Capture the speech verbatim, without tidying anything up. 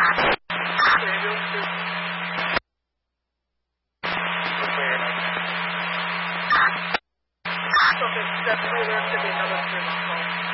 So there's definitely there to be another three month old.